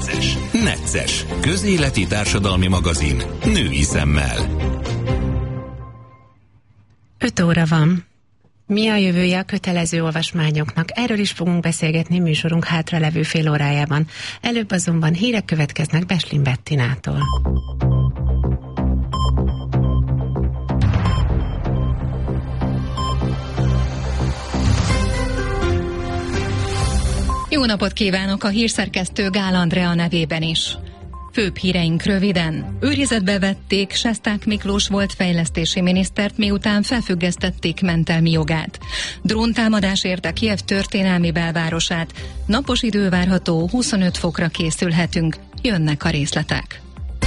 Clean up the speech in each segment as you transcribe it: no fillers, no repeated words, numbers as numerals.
Necces. Közéleti társadalmi magazin. Női szemmel. 5 óra van. Mi a jövője a kötelező olvasmányoknak? Erről is fogunk beszélgetni műsorunk hátralevő fél órájában. Előbb azonban hírek következnek Beslin Bettinától. Jó napot kívánok, a hírszerkesztő Gál Andrea nevében is. Főbb híreink röviden. Őrizetbe vették Sesták Miklós volt fejlesztési minisztert, miután felfüggesztették mentelmi jogát. Dróntámadás érte Kijev történelmi belvárosát. Napos idő várható, 25 fokra készülhetünk. Jönnek a részletek.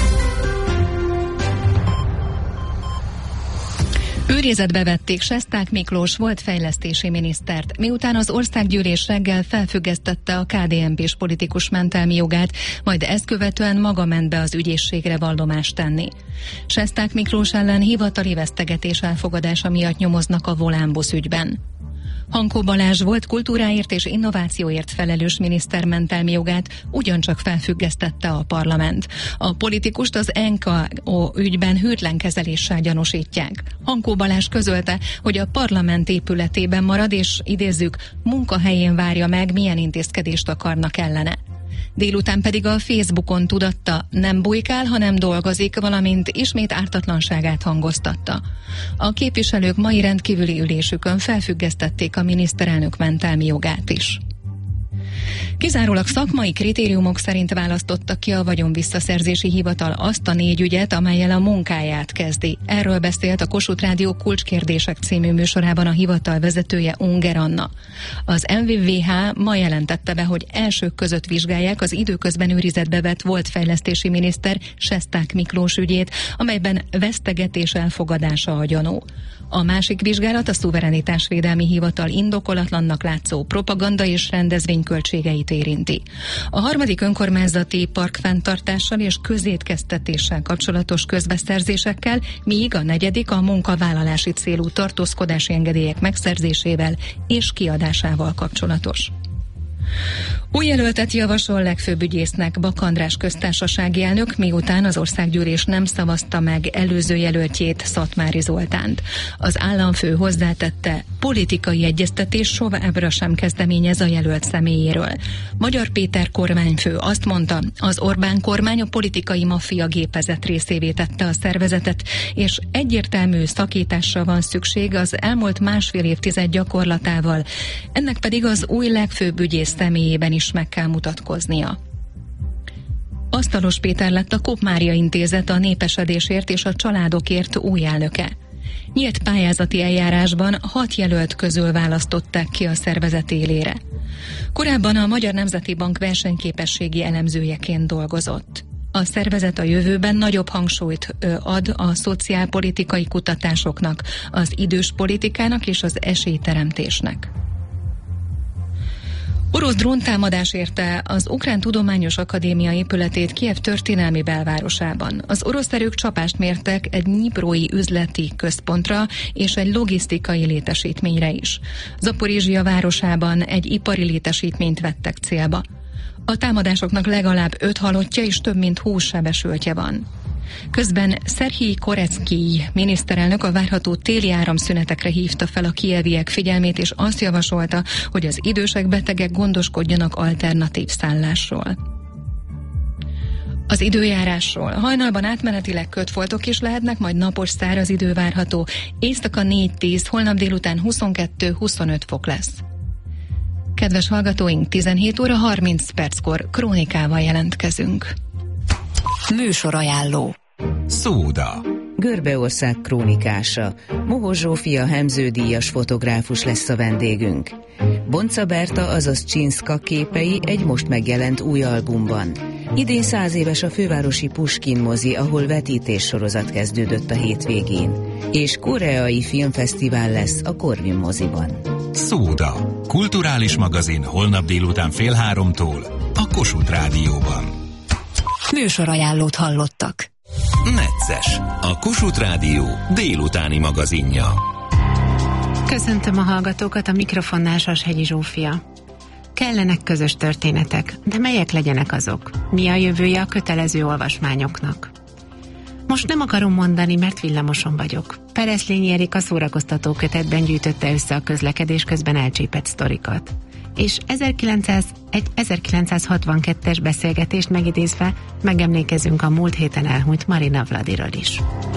Őrizetbe vették Sesták Miklós volt fejlesztési minisztert, miután az országgyűlés reggel felfüggesztette a KDNP-s politikus mentelmi jogát, majd ezt követően maga ment be az ügyészségre vallomást tenni. Sesták Miklós ellen hivatali vesztegetés elfogadása miatt nyomoznak a Volánbusz ügyben. Hankó Balázs volt kultúráért és innovációért felelős miniszter mentelmi jogát ugyancsak felfüggesztette a parlament. A politikust az NKO ügyben hűtlen kezeléssel gyanúsítják. Hankó Balázs közölte, hogy a parlament épületében marad, és idézzük, munkahelyén várja meg, milyen intézkedést akarnak ellene. Délután pedig a Facebookon tudatta, nem bujkál, hanem dolgozik, valamint ismét ártatlanságát hangoztatta. A képviselők mai rendkívüli ülésükön felfüggesztették a miniszterelnök mentelmi jogát is. Kizárólag szakmai kritériumok szerint választotta ki a vagyonvisszaszerzési hivatal azt a 4 ügyet, amellyel a munkáját kezdi. Erről beszélt a Kossuth Rádió Kulcskérdések című műsorában a hivatal vezetője, Unger Anna. Az MVVH ma jelentette be, hogy elsők között vizsgálják az időközben őrizetbe vett volt fejlesztési miniszter Sesták Miklós ügyét, amelyben vesztegetés elfogadása a gyanú. A másik vizsgálat a Szuverenitásvédelmi Hivatal indokolatlannak látszó propaganda és rendezvényköltségeit érinti. A harmadik önkormányzati parkfenntartással és közétkeztetéssel kapcsolatos közbeszerzésekkel, míg a negyedik a munkavállalási célú tartózkodási engedélyek megszerzésével és kiadásával kapcsolatos. Új jelöltet javasol legfőbb ügyésznek Bak András köztársasági elnök, miután az országgyűlés nem szavazta meg előző jelöltjét, Szatmári Zoltánt. Az államfő hozzátette, politikai egyeztetés továbbra sem kezdeményez a jelölt személyéről. Magyar Péter kormányfő azt mondta, az Orbán kormány a politikai maffia gépezet részévé tette a szervezetet, és egyértelmű szakításra van szükség az elmúlt másfél évtized gyakorlatával, ennek pedig az új legfőbb ügyész személyében is meg kell mutatkoznia. Asztalos Péter lett a Kopp Mária Intézet a népesedésért és a családokért új elnöke. Nyílt pályázati eljárásban 6 jelölt közül választották ki a szervezet élére. Korábban a Magyar Nemzeti Bank versenyképességi elemzőjeként dolgozott. A szervezet a jövőben nagyobb hangsúlyt ad a szociálpolitikai kutatásoknak, az idős politikának és az esélyteremtésnek. Orosz dróntámadás érte az Ukrán Tudományos Akadémia épületét Kijev történelmi belvárosában. Az orosz erők csapást mértek egy nyiprói üzleti központra és egy logisztikai létesítményre is. Zaporizsia városában egy ipari létesítményt vettek célba. A támadásoknak legalább 5 halottja és több mint 20 sebesültje van. Közben Szerhij Korecki miniszterelnök a várható téli áramszünetekre hívta fel a kijeviek figyelmét, és azt javasolta, hogy az idősek, betegek gondoskodjanak alternatív szállásról. Az időjárásról. Hajnalban átmenetileg kötfoltok is lehetnek, majd napos száraz idő várható. Éjszaka 4-10, holnap délután 22-25 fok lesz. Kedves hallgatóink, 17 óra 30 perckor krónikával jelentkezünk. Műsorajánló. Szóda. Görbeország krónikása. Mohos Zsófia Hemző-díjas fotográfus lesz a vendégünk. Bonca Berta, azaz Csinszka képei egy most megjelent új albumban. Idén 100 éves a fővárosi Puskin mozi, ahol vetítéssorozat kezdődött a hétvégén. És koreai filmfesztivál lesz a Corvin moziban. Szóda. Kulturális magazin holnap délután 14:30 a Kossuth Rádióban. Műsorajánlót hallottak. Necces. A Kossuth Rádió délutáni magazinja. Köszöntöm a hallgatókat, a mikrofonnál Sashegyi Zsófia. Kellenek közös történetek, de melyek legyenek azok? Mi a jövője a kötelező olvasmányoknak? Most nem akarom mondani, mert villamoson vagyok. Pereszlényi Erika szórakoztató kötetben gyűjtötte össze a közlekedés közben elcsépett sztorikat. És egy 1962-es beszélgetést megidézve megemlékezünk a múlt héten elhunyt Marina Vladiról is.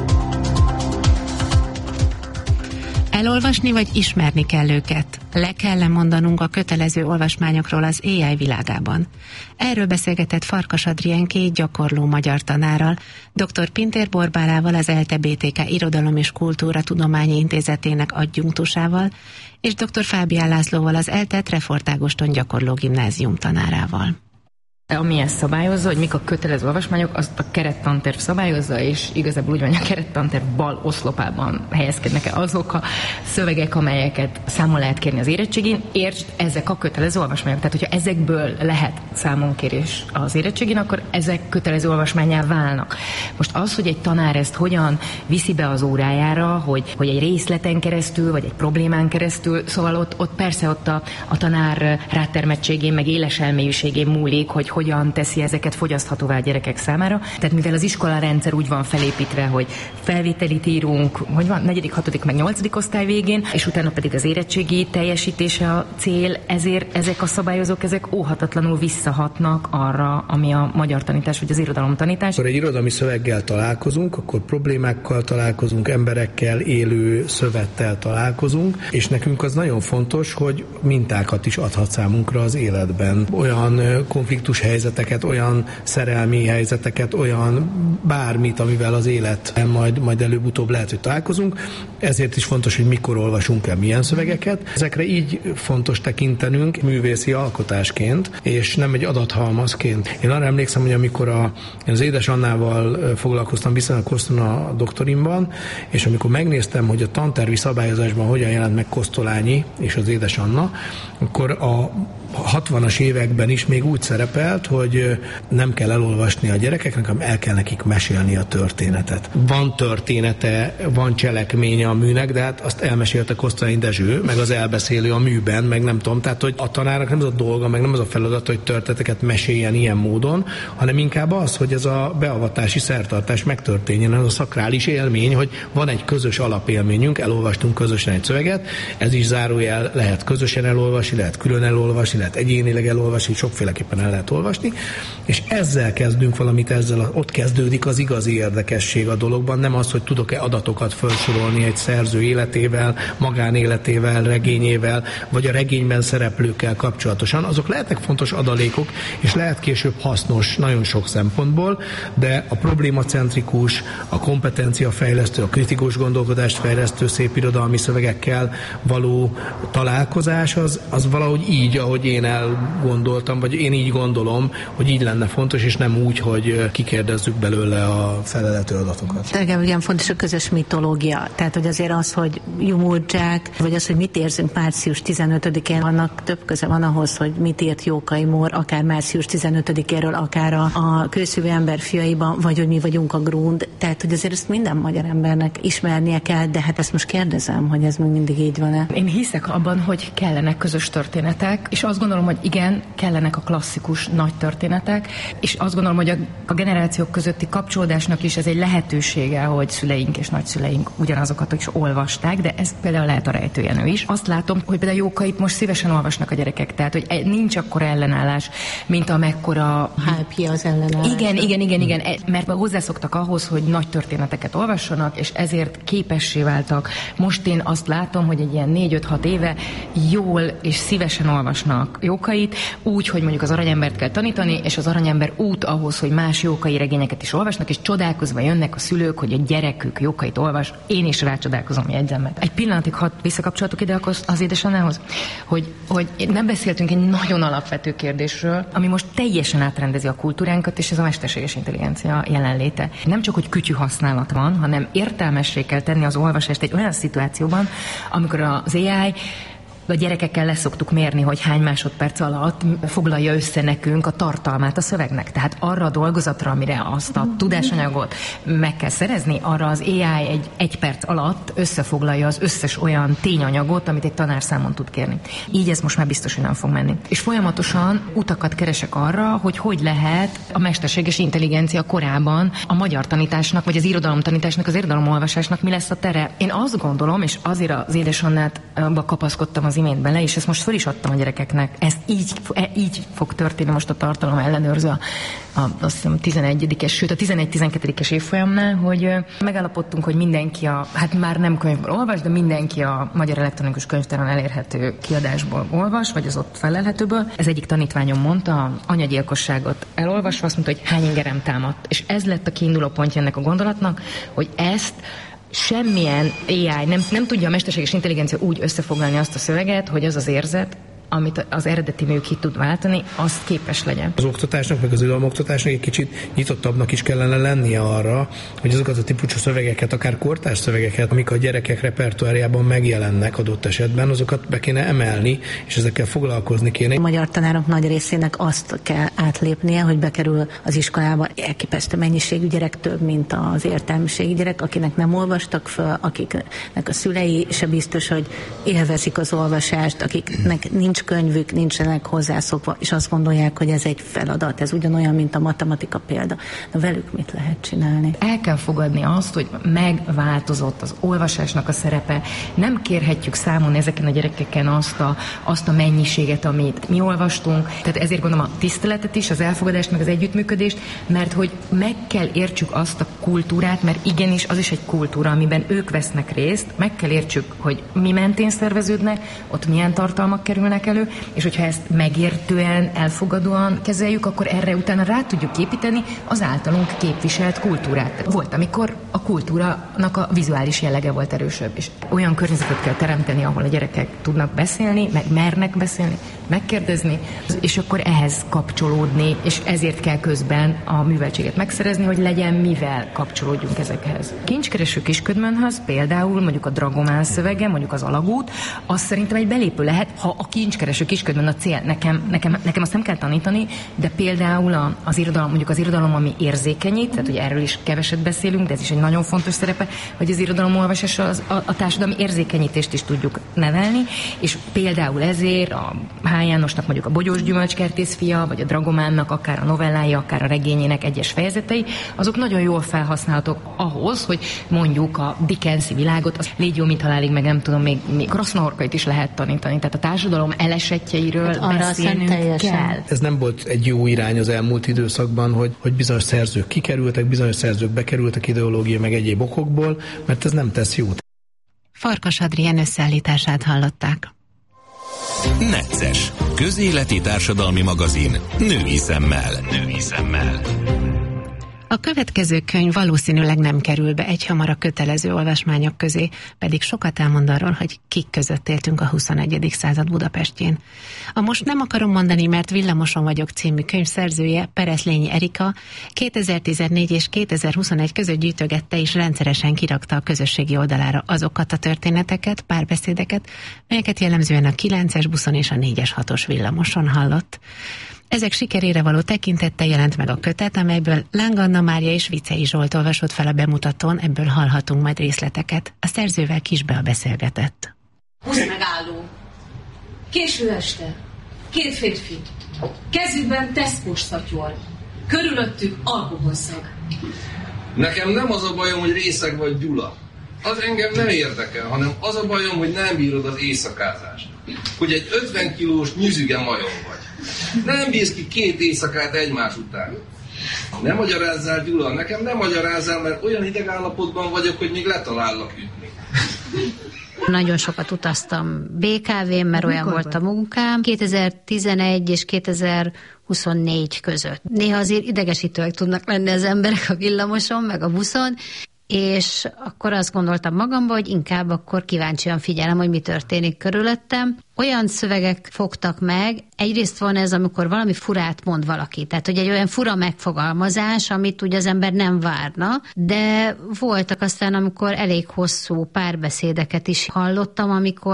Elolvasni vagy ismerni kell őket? Le kell mondanunk a kötelező olvasmányokról az AI világában. Erről beszélgetett Farkas Adrien két gyakorló magyar tanárral, dr. Pintér Borbálával, az ELTE BTK Irodalom és Kultúra Tudományi Intézetének adjunktusával, és dr. Fábián Lászlóval, az ELTE Trefort Ágoston gyakorló gimnázium tanárával. Ami ezt szabályozza, hogy mik a kötelező olvasmányok, azt a kerettanterv szabályozza, és igazából úgy van, hogy a kerettanterv bal oszlopában helyezkednek el azok a szövegek, amelyeket számon lehet kérni az érettségin. Értsd, ezek a kötelező olvasmányok. Tehát, hogyha ezekből lehet számonkérés az érettségin, akkor ezek kötelező olvasmányá válnak. Most az, hogy egy tanár ezt hogyan viszi be az órájára, hogy egy részleten keresztül, vagy egy problémán keresztül, szóval ott persze a tanár rátermettségén, meg éles elmélyűségén múlik, hogy hogyan teszi ezeket fogyaszthatóvá a gyerekek számára. Tehát mivel az iskolarendszer úgy van felépítve, hogy felvételit írunk, hogy van 4., 6., meg 8. osztály végén, és utána pedig az érettségi teljesítése a cél, ezért ezek a szabályozók, ezek óhatatlanul visszahatnak arra, ami a magyar tanítás, vagy az irodalom tanítás. Akkor egy irodalmi szöveggel találkozunk, akkor problémákkal találkozunk, emberekkel, élő szövettel találkozunk, és nekünk az nagyon fontos, hogy mintákat is adhat számunkra az életben. Olyan konfliktus helyzeteket, olyan szerelmi helyzeteket, olyan bármit, amivel az életben majd előbb-utóbb lehet, hogy találkozunk. Ezért is fontos, hogy mikor olvasunk el milyen szövegeket. Ezekre így fontos tekintenünk művészi alkotásként, és nem egy adathalmazként. Én arra emlékszem, hogy amikor én az Édes Annával foglalkoztam viszonylag hosszan a doktorimban, és amikor megnéztem, hogy a tantervi szabályozásban hogyan jelent meg Kosztolányi és az Édes Anna, akkor a 60-as években is még úgy szerepelt, hogy nem kell elolvasni a gyerekeknek, hanem el kell nekik mesélni a történetet. Van története, van cselekménye a műnek, de hát azt elmesélte Kosztolányi Dezső, meg az elbeszélő a műben, meg nem tudom. Tehát, hogy a tanárnak nem az a dolga, meg nem az a feladat, hogy történeteket meséljen ilyen módon, hanem inkább az, hogy ez a beavatási szertartás megtörténjen, az a szakrális élmény, hogy van egy közös alapélményünk, elolvastunk közösen egy szöveget, ez is zárójel, lehet közösen elolvasni, lehet külön elolvasni, lehet egyénileg elolvasni, sokféleképpen el lehet olvasni, és ezzel kezdünk valamit, ott kezdődik az igazi érdekesség a dologban, nem az, hogy tudok-e adatokat felsorolni egy szerző életével, magánéletével, regényével, vagy a regényben szereplőkkel kapcsolatosan. Azok lehetnek fontos adalékok, és lehet később hasznos nagyon sok szempontból, de a problémacentrikus, a kompetenciafejlesztő, a kritikus gondolkodást fejlesztő szép irodalmi szövegekkel való találkozás, az valahogy így, ahogy én elgondoltam, vagy én így gondolom, hogy így lenne fontos, és nem úgy, hogy kikérdezzük belőle a felelhető adatokat. Nekem igen fontos a közös mitológia. Tehát, hogy azért az, hogy Jumurdzsák, vagy az, hogy mit érzünk március 15-én, annak több köze van ahhoz, hogy mit írt Jókai Mór, akár március 15-éről, akár a Kőszívő ember fiaiban, vagy hogy mi vagyunk a Grund. Tehát, hogy azért ezt minden magyar embernek ismernie kell, de hát ezt most kérdezem, hogy ez még mindig így van-e. Én hiszek abban, hogy kellenek közös történetek, és azt gondolom, hogy igen, kellenek a klasszikus nagy történetek, és azt gondolom, hogy a generációk közötti kapcsolódásnak is ez egy lehetősége, hogy szüleink és nagyszüleink ugyanazokat is olvasták, de ez például lehet a Rejtőjenő is. Azt látom, hogy például Jókait most szívesen olvasnak a gyerekek, tehát hogy nincs akkora ellenállás, mint amekkora hype az ellenállás. Igen, mert hozzászoktak ahhoz, hogy nagy történeteket olvassanak, és ezért képessé váltak. Most én azt látom, hogy egy ilyen 4-5-6 éve jól és szívesen olvasnak Jókait, úgy, hogy mondjuk az Aranyembert kell tanítani, és az Aranyember út ahhoz, hogy más Jókai regényeket is olvasnak, és csodálkozva jönnek a szülők, hogy a gyerekük Jókait olvas. Én is rácsodálkozom, jegyzem meg. Egy pillanatig visszakapcsolatok ide az Édes Annához, hogy nem beszéltünk egy nagyon alapvető kérdésről, ami most teljesen átrendezi a kultúránkat, és ez a mesterséges intelligencia jelenléte. Nem csak, hogy kütyű használat van, hanem értelmessé kell tenni az olvasást egy olyan szituációban, amikor az AI A gyerekekkel leszoktuk mérni, hogy hány másodperc alatt foglalja össze nekünk a tartalmát a szövegnek. Tehát arra a dolgozatra, amire azt a tudásanyagot meg kell szerezni, arra az AI egy perc alatt összefoglalja az összes olyan tényanyagot, amit egy tanár számon tud kérni. Így ez most már biztos, hogy nem fog menni. És folyamatosan utakat keresek arra, hogy lehet a mesterséges intelligencia korában a magyar tanításnak, vagy az irodalomtanításnak, az irodalomolvasásnak mi lesz a tere. Én azt gondolom, és azért az édesannát kapaszkodtam az imént bele, és ezt most föl is adtam a gyerekeknek. Ez így fog történni most a tartalom ellenőrző azt hiszem 11-es, sőt a 11-12-es évfolyamnál, hogy megállapodtunk, hogy mindenki hát már nem könyvből olvas, de mindenki a Magyar Elektronikus Könyvtáron elérhető kiadásból olvas, vagy az ott felelhetőből. Ez egyik tanítványom mondta, anyagyilkosságot elolvasva, azt mondta, hogy hány ingerem támadt. És ez lett a kiinduló pontja ennek a gondolatnak, hogy ezt semmilyen AI nem tudja a mesterséges intelligencia úgy összefoglalni azt a szöveget, hogy az az érzet, amit az eredeti mű ki tud váltani, azt képes legyen. Az oktatásnak, meg az irodalomoktatásnak egy kicsit nyitottabbnak is kellene lennie arra, hogy azokat a típusú szövegeket, akár kortárs szövegeket, amik a gyerekek repertoárjában megjelennek adott esetben, azokat be kéne emelni, és ezekkel foglalkozni kéne. A magyar tanárok nagy részének azt kell átlépnie, hogy bekerül az iskolába elképesztő mennyiségű gyerek, több, mint az értelmiségi gyerek, akinek nem olvastak föl, akiknek a szülei se biztos, hogy élvezik az olvasást, akiknek nincs könyvük, nincsenek hozzászokva, és azt gondolják, hogy ez egy feladat, ez ugyanolyan, mint a matematika példa. De velük mit lehet csinálni? El kell fogadni azt, hogy megváltozott az olvasásnak a szerepe. Nem kérhetjük számon ezeken a gyerekeken azt a mennyiséget, amit mi olvastunk. Tehát ezért gondolom a tiszteletet is, az elfogadást, meg az együttműködést, mert hogy meg kell értsük azt a kultúrát, mert igenis az is egy kultúra, amiben ők vesznek részt. Meg kell értsük, hogy mi mentén szerveződnek, ott milyen tartalmak kerülnek elő, és hogyha ezt megértően, elfogadóan kezeljük, akkor erre utána rá tudjuk építeni az általunk képviselt kultúrát. Volt, amikor a kultúrának a vizuális jellege volt erősebb, és olyan környezetet kell teremteni, ahol a gyerekek tudnak beszélni, meg mernek beszélni, megkérdezni, és akkor ehhez kapcsolódni, és ezért kell közben a műveltséget megszerezni, hogy legyen mivel kapcsolódjunk ezekhez. Kincskereső Kisködmönhöz például mondjuk a Dragomán szövege, mondjuk az Alagút, az szerintem egy belépő lehet, ha a Kincskereső Kisködmön a cél. Nekem azt nem kell tanítani, de például az irodalom, mondjuk az irodalom, ami érzékenyít, tehát ugye erről is keveset beszélünk, de ez is egy nagyon fontos szerepe, hogy az irodalomolvasással a társadalmi érzékenyítést is tudjuk nevelni, és például ezért a H. Jánosnak mondjuk a Bogyós gyümölcskertész fia, vagy a Dragománnak akár a novellája, akár a regényének egyes fejezetei, azok nagyon jól felhasználhatók ahhoz, hogy mondjuk a Dickensi világot, az Légy jó, mint halálig, meg nem tudom, még Krasznahorkait is lehet tanítani. Tehát a társadalom elesetjeiről beszélnünk kell. Ez nem volt egy jó irány az elmúlt időszakban, hogy bizonyos szerzők kikerültek, bizonyos szerzők bekerültek ideológia meg egyéb okokból, mert ez nem tesz jót. Farkas Adrien összeállítását hallották. Necces. Közéleti társadalmi magazin. Női szemmel. Női szemmel. A következő könyv valószínűleg nem kerül be egyhamar a kötelező olvasmányok közé, pedig sokat elmond arról, hogy kik között éltünk a 21. század Budapestjén. A Most nem akarom mondani, mert Villamoson vagyok című könyv szerzője, Pereszlényi Erika 2014 és 2021 között gyűjtögette és rendszeresen kirakta a közösségi oldalára azokat a történeteket, párbeszédeket, melyeket jellemzően a 9-es buszon és a 4-es 6-os villamoson hallott. Ezek sikerére való tekintettel jelent meg a kötet, amelyből Láng Anna Mária és Vicei Zsolt olvasott fel a bemutatón, ebből hallhatunk majd részleteket. A szerzővel Kisbea beszélgetett. Buszmegálló. Késő este. 2 férfi. Kezükben Tesco szatyor. Körülöttük alkoholszag. Nekem nem az a bajom, hogy részeg vagy Gyula. Az engem nem érdekel, hanem az a bajom, hogy nem bírod az éjszakázást. Hogy egy 50 kilós nyüzüge majom vagy. Nem bírsz ki 2 éjszakát egymás után. Nem magyarázzál, Gyula, nekem nem magyarázzál, mert olyan idegállapotban vagyok, hogy még letalállak ütni. Nagyon sokat utaztam BKV-n, mert olyan volt a munkám. 2011 és 2024 között. Néha azért idegesítőek tudnak lenni az emberek a villamoson, meg a buszon, és akkor azt gondoltam magamba, hogy inkább akkor kíváncsian figyelem, hogy mi történik körülöttem. Olyan szövegek fogtak meg, egyrészt van ez, amikor valami furát mond valaki, tehát hogy egy olyan fura megfogalmazás, amit ugye az ember nem várna, de voltak aztán, amikor elég hosszú párbeszédeket is hallottam, amikor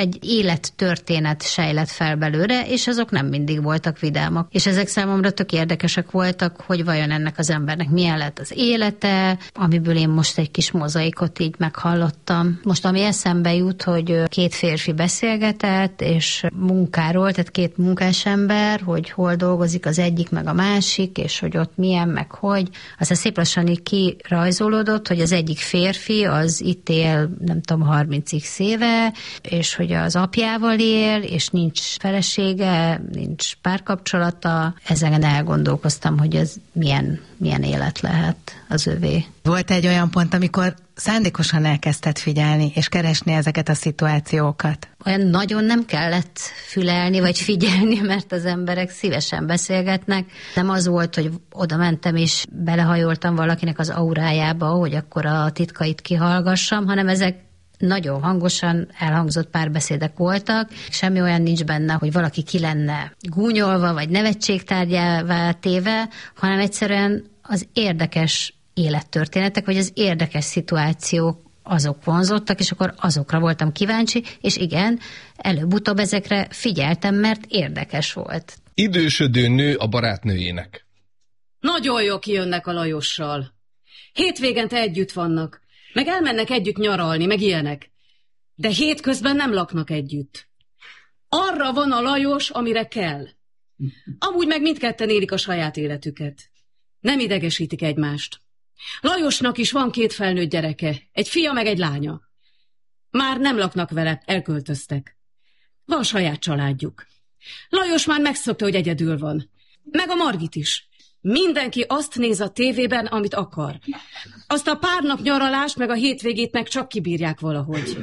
egy élettörténet sejlett fel belőle, és azok nem mindig voltak vidámak. És ezek számomra tök érdekesek voltak, hogy vajon ennek az embernek milyen lett az élete, amiből én most egy kis mozaikot így meghallottam. Most ami eszembe jut, hogy két férfi beszélgetett, és munkáról, tehát két munkás ember, hogy hol dolgozik az egyik meg a másik, és hogy ott milyen, meg hogy. Aztán szép lassan így kirajzolódott, hogy az egyik férfi az itt él, nem tudom, 30x éve, és hogy az apjával él, és nincs felesége, nincs párkapcsolata. Ezen elgondolkoztam, hogy ez milyen élet lehet az övé. Volt egy olyan pont, amikor szándékosan elkezdted figyelni, és keresni ezeket a szituációkat? Olyan nagyon nem kellett fülelni, vagy figyelni, mert az emberek szívesen beszélgetnek. Nem az volt, hogy oda mentem, és belehajoltam valakinek az aurájába, hogy akkor a titkait kihallgassam, hanem ezek nagyon hangosan elhangzott párbeszédek voltak. Semmi olyan nincs benne, hogy valaki ki lenne gúnyolva, vagy nevetségtárgyává téve, hanem egyszerűen az érdekes élettörténetek, vagy az érdekes szituációk azok vonzottak, és akkor azokra voltam kíváncsi, és igen, előbb-utóbb ezekre figyeltem, mert érdekes volt. Idősödő nő a barátnőjének. Nagyon jó kijönnek a Lajossal. Hétvégente együtt vannak, meg elmennek együtt nyaralni, meg ilyenek. De hétközben nem laknak együtt. Arra van a Lajos, amire kell. Amúgy meg mindketten élik a saját életüket. Nem idegesítik egymást. Lajosnak is van 2 felnőtt gyereke, egy fia meg egy lánya. Már nem laknak vele, elköltöztek. Van saját családjuk. Lajos már megszokta, hogy egyedül van. Meg a Margit is. Mindenki azt néz a tévében, amit akar. Azt a pár nap nyaralást, meg a hétvégét meg csak kibírják valahogy.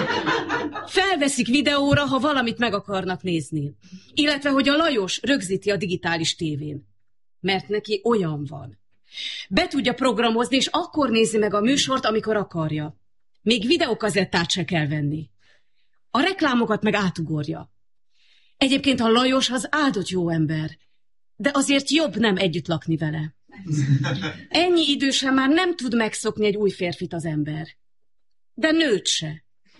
Felveszik videóra, ha valamit meg akarnak nézni. Illetve, hogy a Lajos rögzíti a digitális tévén. Mert neki olyan van. Be tudja programozni, és akkor nézi meg a műsort, amikor akarja. Még videókazettát se kell venni. A reklámokat meg átugorja. Egyébként a Lajos az áldott jó ember, de azért jobb nem együtt lakni vele. Ennyi idősen már nem tud megszokni egy új férfit az ember. De nőt se.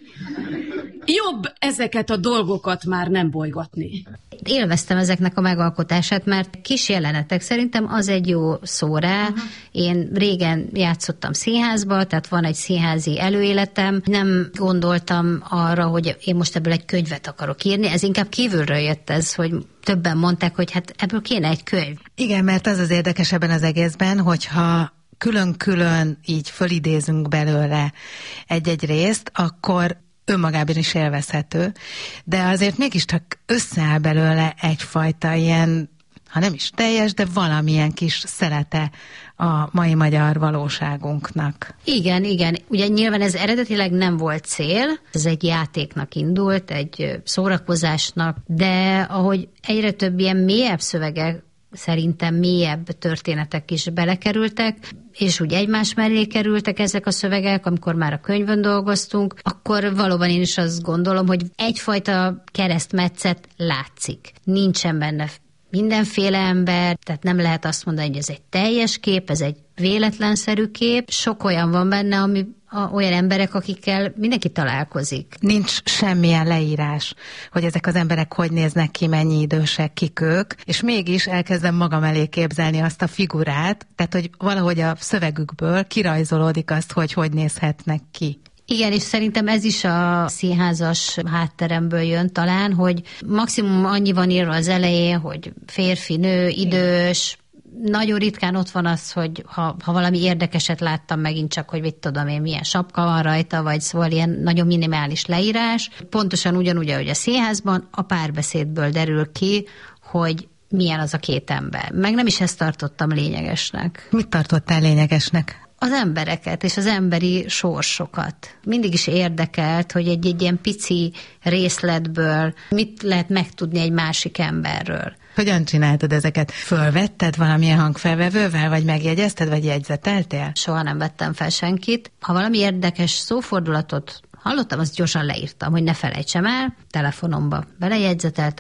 Jobb ezeket a dolgokat már nem bolygatni. Élveztem ezeknek a megalkotását, mert kis jelenetek, szerintem az egy jó szó rá. Én régen játszottam színházba, tehát van egy színházi előéletem. Nem gondoltam arra, hogy én most ebből egy könyvet akarok írni. Ez inkább kívülről jött ez, hogy többen mondták, hogy hát ebből kéne egy könyv. Igen, mert az érdekes ebben az egészben, hogyha külön-külön így fölidézünk belőle egy-egy részt, akkor önmagában is élvezhető, de azért mégiscsak összeáll belőle egyfajta ilyen, ha nem is teljes, de valamilyen kis szelete a mai magyar valóságunknak. Igen. Ugye nyilván ez eredetileg nem volt cél, ez egy játéknak indult, egy szórakozásnak, de ahogy egyre több ilyen mélyebb szövegek, szerintem mélyebb történetek is belekerültek, és úgy egymás mellé kerültek ezek a szövegek, amikor már a könyvön dolgoztunk, akkor valóban én is azt gondolom, hogy egyfajta keresztmetszet látszik. Nincsen benne mindenféle ember, tehát nem lehet azt mondani, hogy ez egy teljes kép, ez egy véletlenszerű kép. Sok olyan van benne, ami olyan emberek, akikkel mindenki találkozik. Nincs semmilyen leírás, hogy ezek az emberek hogy néznek ki, mennyi idősek, kik ők, és mégis elkezdem magam elé képzelni azt a figurát, tehát hogy valahogy a szövegükből kirajzolódik azt, hogy nézhetnek ki. Igen, és szerintem ez is a színházas hátteremből jön talán, hogy maximum annyi van írva az elején, hogy férfi, nő, idős. Nagyon ritkán ott van az, hogy ha valami érdekeset láttam megint csak, hogy mit tudom én, milyen sapka van rajta, vagy szóval ilyen nagyon minimális leírás. Pontosan ugyanúgy, ahogy a színházban, a párbeszédből derül ki, hogy milyen az a 2 ember. Meg nem is ezt tartottam lényegesnek. Mit tartottál lényegesnek? Az embereket és az emberi sorsokat. Mindig is érdekelt, hogy egy ilyen pici részletből mit lehet megtudni egy másik emberről. Hogyan csináltad ezeket? Fölvetted valamilyen hangfelvevővel, vagy megjegyezted, vagy jegyzeteltél? Soha nem vettem fel senkit. Ha valami érdekes szófordulatot hallottam, azt gyorsan leírtam, hogy ne felejtsem el, telefonomba belejegyzeteltem,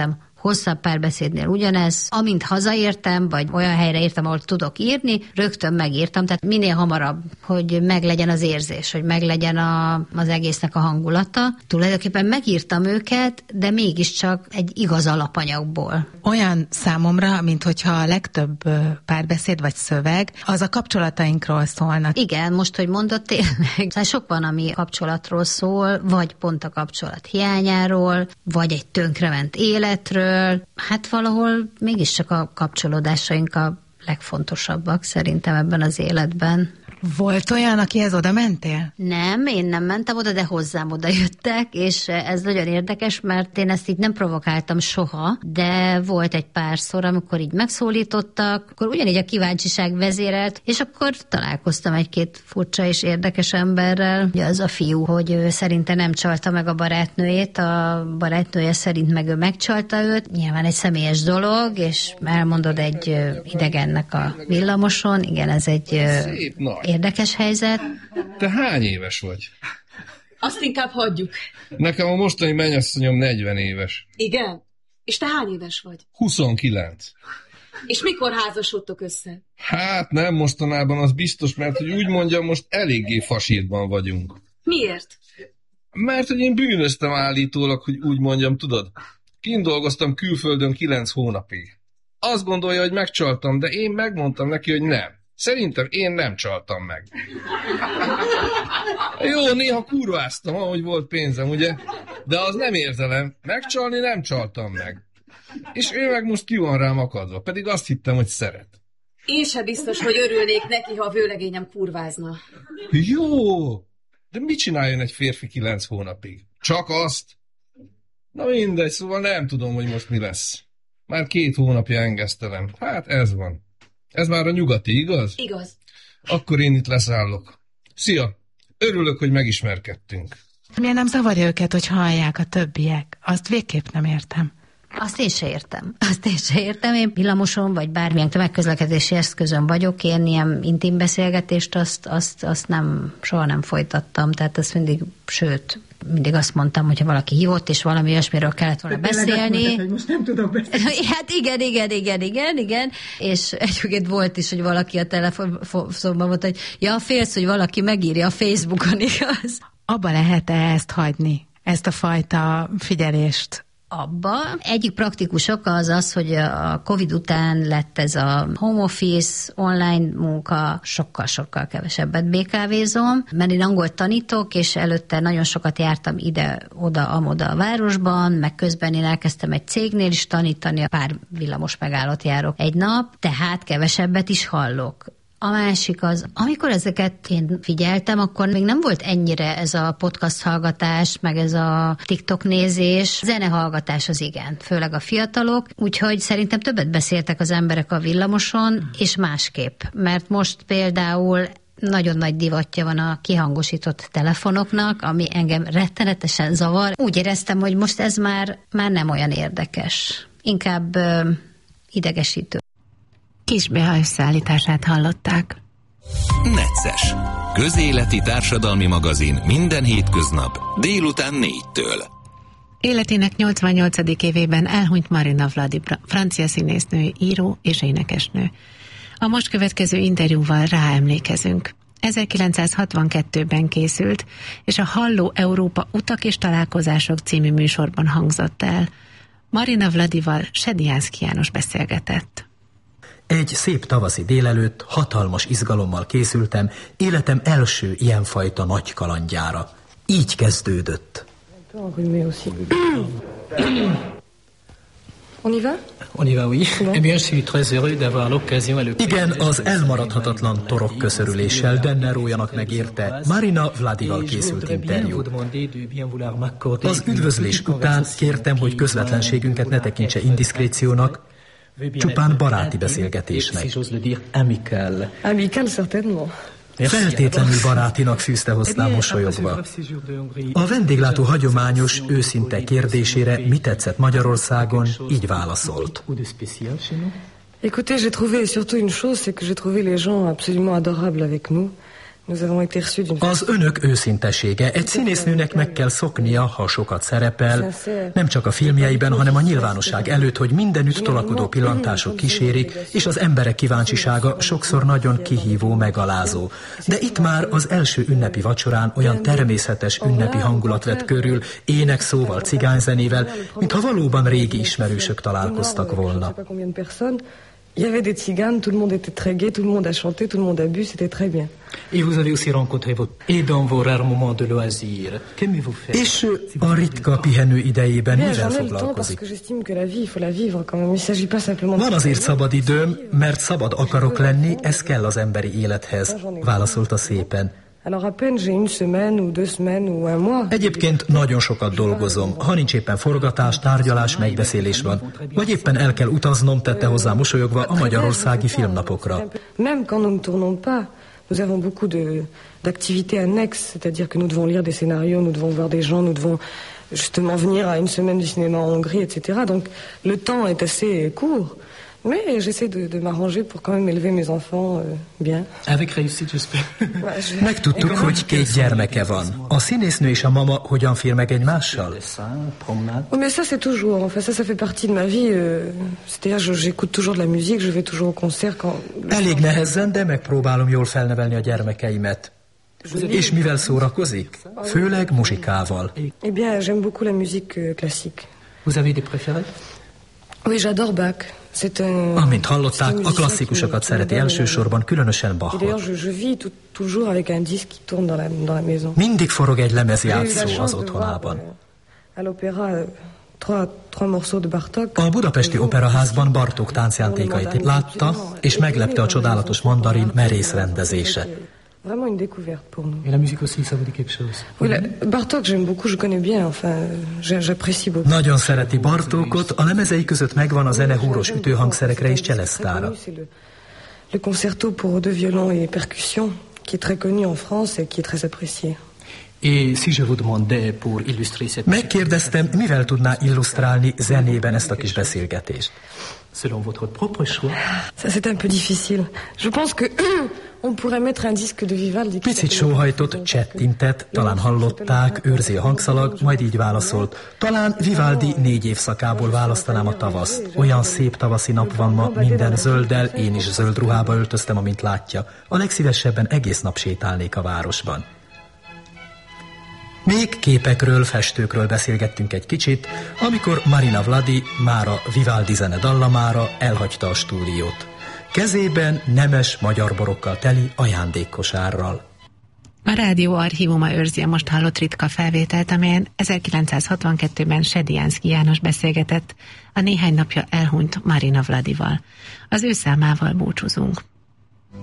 hosszabb párbeszédnél ugyanez. Amint hazaértem, vagy olyan helyre értem, ahol tudok írni, rögtön megírtam, tehát minél hamarabb, hogy meglegyen az érzés, hogy meglegyen az egésznek a hangulata. Tulajdonképpen megírtam őket, de mégiscsak egy igaz alapanyagból. Olyan számomra, mint hogyha a legtöbb párbeszéd vagy szöveg, az a kapcsolatainkról szólnak. Igen, most, hogy mondod, tényleg. Sok van, ami kapcsolatról szól, vagy pont a kapcsolat hiányáról, vagy egy tönkrement életről. Hát valahol mégiscsak a kapcsolódásaink a legfontosabbak szerintem ebben az életben. Volt olyan, akihez oda mentél? Nem, én nem mentem oda, de hozzám oda jöttek, és ez nagyon érdekes, mert én ezt így nem provokáltam soha, de volt egy párszor, amikor így megszólítottak, akkor ugyanígy a kíváncsiság vezérelt, és akkor találkoztam egy-két furcsa és érdekes emberrel. Ugye az a fiú, hogy ő szerinte nem csalta meg a barátnőjét, a barátnője szerint meg ő megcsalta őt. Nyilván egy személyes dolog, és elmondod egy idegennek a villamoson, igen, ez egy érdekes helyzet. Te hány éves vagy? Azt inkább hagyjuk. Nekem a mostani mennyasszonyom 40 éves. Igen? És te hány éves vagy? 29. És mikor házasodtok össze? Hát nem mostanában, az biztos, mert hogy úgy mondjam, most eléggé fasírban vagyunk. Miért? Mert hogy én bűnöztem állítólag, hogy úgy mondjam, tudod? Kint dolgoztam külföldön 9 hónapig. Azt gondolja, hogy megcsaltam, de én megmondtam neki, hogy nem. Szerintem én nem csaltam meg. Jó, néha kurváztam, ahogy volt pénzem, ugye? De az nem érzelem. Megcsalni nem csaltam meg. És ő meg most ki van rám akadva, pedig azt hittem, hogy szeret. Én sem biztos, hogy örülnék neki, ha a vőlegényem kurvázna. Jó, de mit csináljon egy férfi 9 hónapig? Csak azt? Na mindegy, szóval nem tudom, hogy most mi lesz. Már 2 hónapja engesztelem. Hát ez van. Ez már a nyugati, igaz? Igaz. Akkor én itt leszállok. Szia! Örülök, hogy megismerkedtünk. Miért nem zavarja őket, hogy hallják a többiek? Azt végképp nem értem. Azt én se értem. Én villamoson, vagy bármilyen tömegközlekedési eszközön vagyok, én ilyen intim beszélgetést azt nem, soha nem folytattam. Tehát azt mindig azt mondtam, hogyha valaki hívott, és valami olyasmiről kellett volna beszélni. Mondtad, hogy most nem tudok beszélni. Hát igen. És egyébként volt is, hogy valaki a telefonban mondta, hogy ja, félsz, hogy valaki megírja a Facebookon, igaz? Abba lehet-e ezt hagyni, ezt a fajta figyelést? Abba. Egyik praktikus oka az, hogy a Covid után lett ez a home office, online munka, sokkal kevesebbet BKV-zom, mert én angolt tanítok, és előtte nagyon sokat jártam ide-oda, amoda a városban, meg közben én elkezdtem egy cégnél is tanítani, pár villamos megállót járok egy nap, tehát kevesebbet is hallok. A másik az, amikor ezeket én figyeltem, akkor még nem volt ennyire ez a podcast hallgatás, meg ez a TikTok nézés. Zenehallgatás az igen, főleg a fiatalok, úgyhogy szerintem többet beszéltek az emberek a villamoson, és másképp. Mert most például nagyon nagy divatja van a kihangosított telefonoknak, ami engem rettenetesen zavar. Úgy éreztem, hogy most ez már nem olyan érdekes. Inkább idegesítő. Kis Bea összeállítását hallották. Necces. Közéleti társadalmi magazin minden hétköznap délután 4-től. Életének 88. évében elhunyt Marina Vladi, francia színésznő, író és énekesnő. A most következő interjúval ráemlékezünk. 1962-ben készült, és a Halló Európa utak és találkozások című műsorban hangzott el. Marina Vladival Sediánszky János beszélgetett. Egy szép tavaszi délelőtt hatalmas izgalommal készültem életem első ilyenfajta nagy kalandjára. Így kezdődött. Igen, az elmaradhatatlan torokköszörüléssel Dennerójának megérte Marina Vladival készült interjú. Az üdvözlés után kértem, hogy közvetlenségünket ne tekintse indiszkréciónak, csupán baráti beszélgetésnek. Feltétlenül barátinak fűzte hozzá mosolyogva. A vendéglátó hagyományos, őszinte kérdésére, mi tetszett Magyarországon, így válaszolt. Écoutez, j'ai trouvé surtout une chose, c'est que j'ai trouvé les gens absolument adorables avec nous. Az önök őszintesége. Egy színésznőnek meg kell szoknia, ha sokat szerepel, nem csak a filmjeiben, hanem a nyilvánosság előtt, hogy mindenütt tolakodó pillantások kísérik, és az emberek kíváncsisága sokszor nagyon kihívó, megalázó. De itt már az első ünnepi vacsorán olyan természetes ünnepi hangulat vett körül, énekszóval, cigányzenével, mintha valóban régi ismerősök találkoztak volna. Il y avait des tziganes, tout le monde était très gai, tout le monde a chanté, tout le monde a bu, c'était très bien. Et vous avez aussi rencontré votre... Et dans vos rares moments de loisir, qu'aimez-vous faire? És a ritka pihenő idejében mivel foglalkozik? Van azért szabad időm, mert szabad akarok lenni, ez kell az emberi élethez, válaszolta szépen. Egyébként nagyon sokat dolgozom. Ha nincs éppen forgatás, tárgyalás, megbeszélés van, vagy éppen el kell utaznom, tette hozzá mosolyogva a magyarországi filmnapokra. Nous avons beaucoup d'activités annexes, c'est-à-dire que nous devons lire des scénarios, nous devons voir des gens, nous devons justement venir à une semaine du cinéma en Hongrie, etc. Donc le temps est assez court. Mais j'essaie de m'arranger pour quand même élever mes enfants bien. Avec réussite, j'espère. Megtudtuk, hogy 2 gyermeke van. A színésznő és a mama hogyan fér meg egymással? Oui, mais ça c'est toujours. Enfin, ça fait partie de ma vie. C'est-à-dire, j'écoute toujours de la musique, je vais toujours au concert quand. Elég nehezen, de megpróbálom jól felnevelni a gyermekeimet. És mivel szórakozik? Főleg muzsikával. Eh bien, j'aime beaucoup la musique classique. Vous avez des préférés? Oui, j'adore Bach. Amint hallották, a klasszikusokat szereti elsősorban, különösen Bachot. Mindig forog egy lemezjátszó az otthonában. A budapesti operaházban Bartók táncjátékait látta, és meglepte a csodálatos Mandarin merész rendezése. Vraiment une découverte pour nous. Et la musique aussi, ça vous dit quelque chose? Oui, Bartók, j'aime beaucoup, je connais bien, enfin, j'apprécie beaucoup. Nagyon szereti Bartókot, a lemezei között megvan a zene húros ütőhangszerekre és cselesztára. Le concerto pour deux violons et percussions, qui est très connu en France et qui est très apprécié. Et si je vous demandais pour illustrer cette... Megkérdeztem, mivel tudná illusztrálni zenében ezt a kis beszélgetést? Selon votre propre choix. Ça c'est un peu difficile. Je pense que on pourrait mettre un disque de Vivaldi. Picit sóhajtott, csettintett, talán hallották, őrzi a hangszalag, majd így válaszolt. Talán Vivaldi 4 évszakából választanám a tavaszt. Olyan szép tavaszi nap van ma, minden zölddel, én is zöld ruhába öltöztem, amint látja. A legszívesebben egész nap sétálnék a városban. Még képekről, festőkről beszélgettünk egy kicsit, amikor Marina Vladi már a Vivaldi zene dallamára elhagyta a stúdiót. Kezében nemes magyar borokkal teli ajándékkosárral. A rádió archívuma őrzi a most hallott ritka felvételt, amelyen 1962-ben Sediánszky János beszélgetett a néhány napja elhunyt Marina Vladival. Az ő számával búcsúzunk.